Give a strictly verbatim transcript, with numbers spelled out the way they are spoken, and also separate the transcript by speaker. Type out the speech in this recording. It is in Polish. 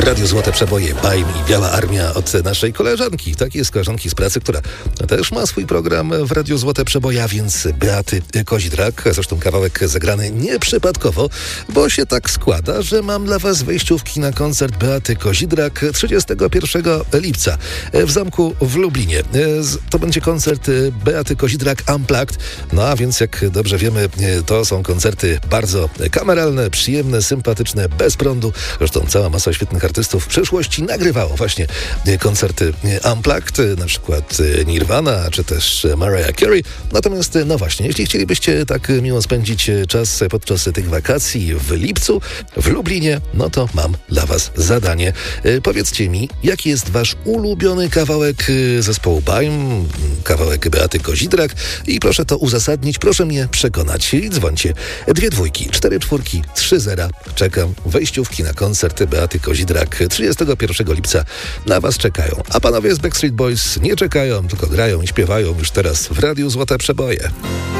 Speaker 1: Radiu Złote Przeboje, Bajm i Biała Armia od naszej koleżanki, takiej z koleżanki z pracy, która też ma swój program w Radiu Złote Przeboje, a więc Beaty Kozidrak. Zresztą kawałek zagrany nieprzypadkowo, bo się tak składa, że mam dla was wejściówki na koncert Beaty Kozidrak trzydziestego pierwszego lipca w Zamku w Lublinie. To będzie koncert Beaty Kozidrak Unplugged, no a więc jak dobrze wiemy, to są koncerty bardzo kameralne, przyjemne, sympatyczne, bez prądu. Zresztą cała masa świetnych artystów w przeszłości nagrywało właśnie koncerty Unplugged, na przykład Nirvana, czy też Mariah Carey. Natomiast, no właśnie, jeśli chcielibyście tak miło spędzić czas podczas tych wakacji w lipcu w Lublinie, no to mam dla was zadanie. Powiedzcie mi, jaki jest wasz ulubiony kawałek zespołu Bajm, kawałek Beaty Kozidrak i proszę to uzasadnić, proszę mnie przekonać. I dzwońcie. Dwie dwójki, cztery czwórki, trzy zera. Czekam. Wejściówki na koncert Beaty Kozidrak trzydziestego pierwszego lipca na was czekają. A panowie z Backstreet Boys nie czekają, tylko grają i śpiewają już teraz w Radiu Złote Przeboje.